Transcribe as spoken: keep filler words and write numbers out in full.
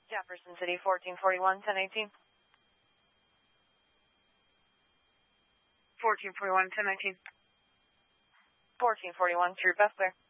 Jefferson City, fourteen forty-one, ten eighteen. fourteen forty-one, ten nineteen. fourteen forty-one, True Best Clear.